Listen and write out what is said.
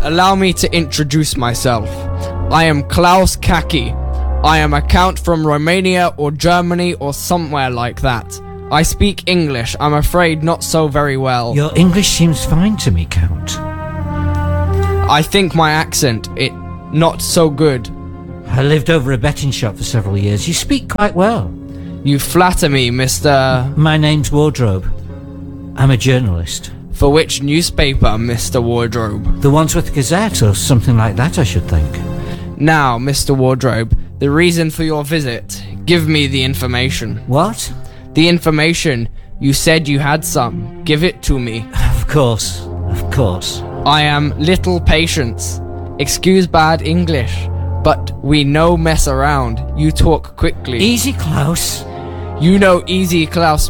allow me to introduce myself. I am Klaus Kaki. I am a count from Romania or Germany or somewhere like that. I speak English, I'm afraid not so very well. Your English seems fine to me, Count. I think my accent, it not so good. I lived over a betting shop for several years. You speak quite well. You flatter me, Mr. My name's Wardrobe. I'm a journalist. For which newspaper, Mr. Wardrobe? The Wandsworth Gazette or something like that, I should think. Now, Mr. Wardrobe, the reason for your visit. Give me the information. What? The information. You said you had some. Give it to me. Of course. I am Little Patience. Excuse bad English, but we no mess around. You talk quickly. Easy, Klaus. You know easy, Klaus.